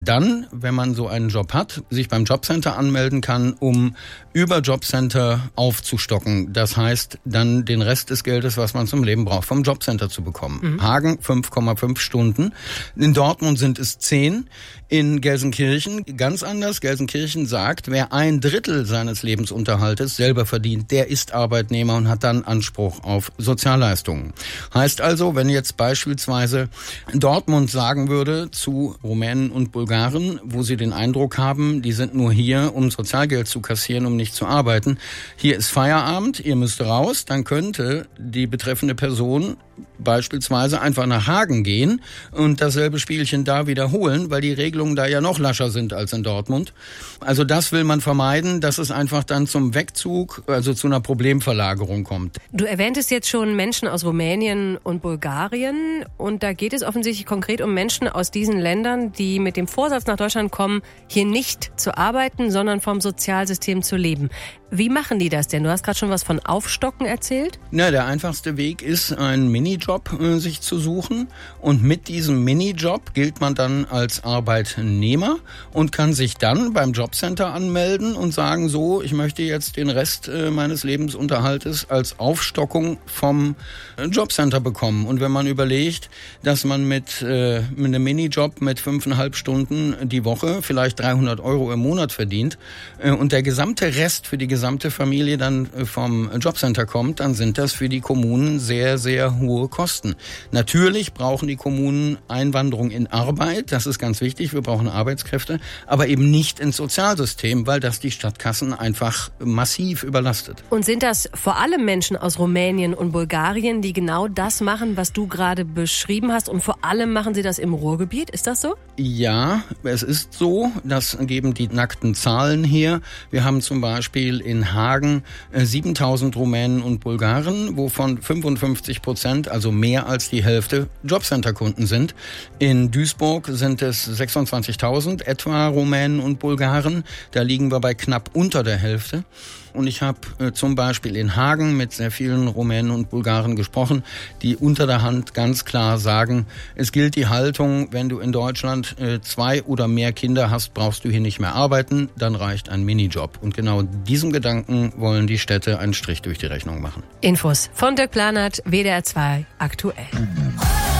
Dann, wenn man so einen Job hat, sich beim Jobcenter anmelden kann, um über Jobcenter aufzustocken. Das heißt, dann den Rest des Geldes, was man zum Leben braucht, vom Jobcenter zu bekommen. Hagen 5,5 Stunden. In Dortmund sind es 10. In Gelsenkirchen ganz anders. Gelsenkirchen sagt, wer 1/3 seines Lebensunterhaltes selber verdient, der ist Arbeitnehmer und hat dann Anspruch auf Sozialleistungen. Heißt also, wenn jetzt beispielsweise Dortmund sagen würde zu Rumänen und Bulgaren, wo sie den Eindruck haben, die sind nur hier, um Sozialgeld zu kassieren, um nicht zu arbeiten. Hier ist Feierabend, ihr müsst raus, dann könnte die betreffende Person beispielsweise einfach nach Hagen gehen und dasselbe Spielchen da wiederholen, weil die Regelungen da ja noch lascher sind als in Dortmund. Also das will man vermeiden, dass es einfach dann zum Wegzug, also zu einer Problemverlagerung kommt. Du erwähntest jetzt schon Menschen aus Rumänien und Bulgarien und da geht es offensichtlich konkret um Menschen aus diesen Ländern, die mit dem Vorsatz nach Deutschland kommen, hier nicht zu arbeiten, sondern vom Sozialsystem zu leben. Wie machen die das denn? Du hast gerade schon was von Aufstocken erzählt. Na, der einfachste Weg ist, einen Minijob sich zu suchen. Und mit diesem Minijob gilt man dann als Arbeitnehmer und kann sich dann beim Jobcenter anmelden und sagen, so, ich möchte jetzt den Rest meines Lebensunterhaltes als Aufstockung vom Jobcenter bekommen. Und wenn man überlegt, dass man mit einem Minijob mit 5,5 Stunden die Woche vielleicht 300 € im Monat verdient und der gesamte Rest für die gesamte Familie dann vom Jobcenter kommt, dann sind das für die Kommunen sehr, sehr hohe Kosten. Natürlich brauchen die Kommunen Einwanderung in Arbeit, das ist ganz wichtig, wir brauchen Arbeitskräfte, aber eben nicht ins Sozialsystem, weil das die Stadtkassen einfach massiv überlastet. Und sind das vor allem Menschen aus Rumänien und Bulgarien, die genau das machen, was du gerade beschrieben hast und vor allem machen sie das im Ruhrgebiet? Ist das so? Ja, es ist so, das geben die nackten Zahlen her. Wir haben zum Beispiel in Hagen 7.000 Rumänen und Bulgaren, wovon 55%, also mehr als die Hälfte, Jobcenter-Kunden sind. In Duisburg sind es 26.000 etwa Rumänen und Bulgaren. Da liegen wir bei knapp unter der Hälfte. Und ich habe zum Beispiel in Hagen mit sehr vielen Rumänen und Bulgaren gesprochen, die unter der Hand ganz klar sagen, es gilt die Haltung, wenn du in Deutschland 2 oder mehr Kinder hast, brauchst du hier nicht mehr arbeiten, dann reicht ein Minijob. Und genau diesem Gedanken wollen die Städte einen Strich durch die Rechnung machen. Infos von Dirk Planert, WDR 2 aktuell.